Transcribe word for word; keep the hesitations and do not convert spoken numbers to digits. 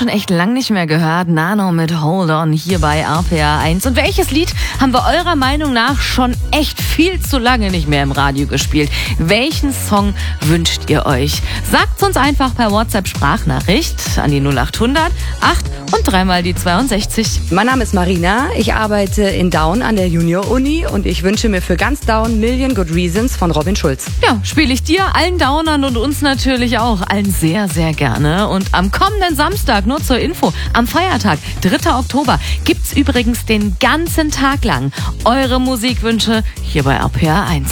schon echt lang nicht mehr gehört. Nano mit Hold On hier bei R P R eins. Und welches Lied haben wir eurer Meinung nach schon echt viel zu lange nicht mehr im Radio gespielt? Welchen Song wünscht ihr euch? Sagt's uns einfach per WhatsApp-Sprachnachricht an die null acht hundert acht und dreimal die zweiundsechzig. Mein Name ist Marina, ich arbeite in Down an der Junior-Uni und ich wünsche mir für ganz Down Million Good Reasons von Robin Schulz. Ja, spiele ich dir, allen Downern und uns natürlich auch, allen sehr, sehr gerne. Und am kommenden Samstag, nur zur Info, am Feiertag, dritter Oktober, gibt's übrigens den ganzen Tag lang eure Musikwünsche hier bei R P R eins.